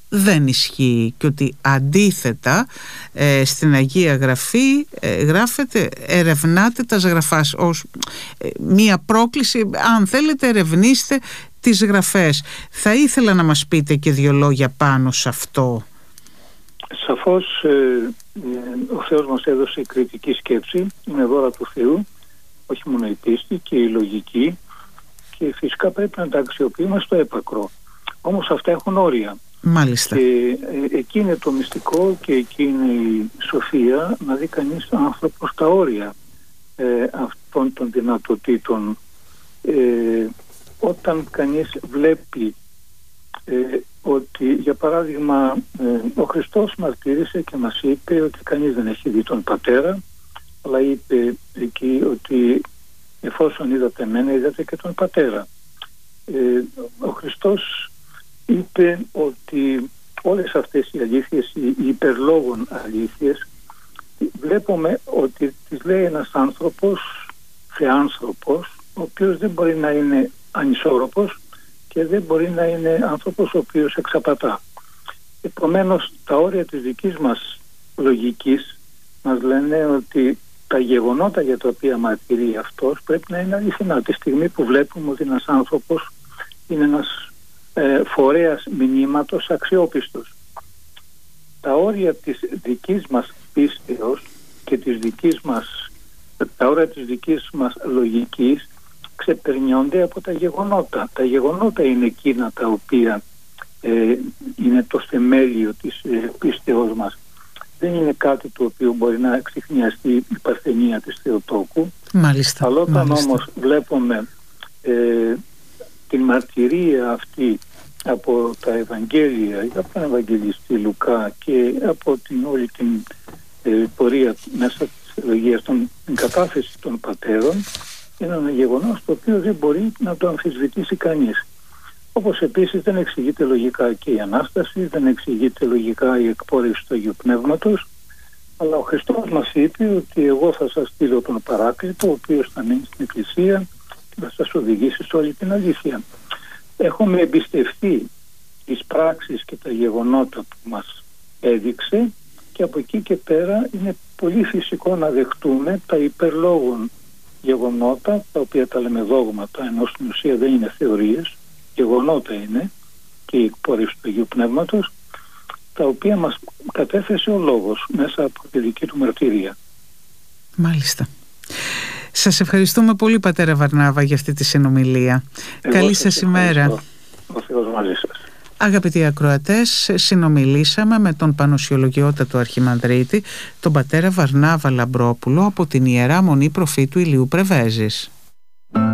δεν ισχύει και ότι αντίθετα στην Αγία Γραφή γράφεται ερευνάτε τας γραφάς, ως μία πρόκληση, αν θέλετε ερευνήστε τις γραφές. Θα ήθελα να μας πείτε και δύο λόγια πάνω σε αυτό. Σαφώς ο Θεός μας έδωσε κριτική σκέψη, είναι δώρα του Θεού, όχι μόνο η πίστη και η λογική, και φυσικά πρέπει να τα αξιοποιούμε στο έπακρο. Όμως αυτά έχουν όρια. Μάλιστα. Και εκεί είναι το μυστικό και εκεί είναι η σοφία, να δει κανείς τον άνθρωπο στα όρια αυτών των δυνατοτήτων. Όταν κανείς βλέπει ότι, για παράδειγμα, ο Χριστός μαρτύρησε και μας είπε ότι κανείς δεν έχει δει τον Πατέρα, αλλά είπε εκεί ότι εφόσον είδατε εμένα, είδατε και τον Πατέρα. Ο Χριστός είπε ότι όλες αυτές οι αλήθειες, οι υπερλόγων αλήθειες, βλέπουμε ότι τις λέει ένας άνθρωπος, θεάνθρωπος, ο οποίος δεν μπορεί να είναι ανισόρροπος και δεν μπορεί να είναι άνθρωπος ο οποίος εξαπατά. Επομένως, τα όρια της δικής μας λογικής μας λένε ότι τα γεγονότα για τα οποία μαρτυρεί αυτός πρέπει να είναι αληθινά. Τη στιγμή που βλέπουμε ότι ένας άνθρωπος είναι ένας φορέας μηνύματος αξιόπιστος. Τα όρια της δικής μας πίστεως και τα όρια της δικής μας λογικής ξεπερνιόνται από τα γεγονότα. Τα γεγονότα είναι εκείνα τα οποία είναι το θεμέλιο της πίστεως μας. Δεν είναι κάτι το οποίο μπορεί να εξιχνιαστεί η παρθενία της Θεοτόκου. Μάλιστα. Αλλά όταν όμως βλέπουμε την μαρτυρία αυτή από τα Ευαγγέλια, από τον Ευαγγελιστή Λουκά και από όλη την πορεία μέσα της θεολογίας, την κατάθεση των πατέρων, είναι ένα γεγονός το οποίο δεν μπορεί να το αμφισβητήσει κανείς. Όπως επίσης δεν εξηγείται λογικά και η Ανάσταση, δεν εξηγείται λογικά η εκπόρευση του Αγίου Πνεύματος, αλλά ο Χριστός μας είπε ότι εγώ θα σας στείλω τον Παράκλητο, ο οποίος θα μείνει στην Εκκλησία και θα σας οδηγήσει σε όλη την αλήθεια. Έχουμε εμπιστευτεί τις πράξεις και τα γεγονότα που μας έδειξε και από εκεί και πέρα είναι πολύ φυσικό να δεχτούμε τα υπερλόγων γεγονότα, τα οποία τα λέμε δόγματα, ενώ στην ουσία δεν είναι θεωρίες, γεγονότα είναι και η εκπόρευση του Αγίου Πνεύματος, τα οποία μας κατέθεσε ο Λόγος μέσα από τη δική του μαρτυρία. Μάλιστα. Σας ευχαριστούμε πολύ, πατέρα Βαρνάβα, για αυτή τη συνομιλία. Καλή σας ημέρα. Ο Θεός μαζί σας. Αγαπητοί ακροατές, συνομιλήσαμε με τον Πανοσιολογιότατο Αρχιμανδρίτη, τον πατέρα Βαρνάβα Λαμπρόπουλο από την Ιερά Μονή Προφήτου Ηλίου Πρεβέζης.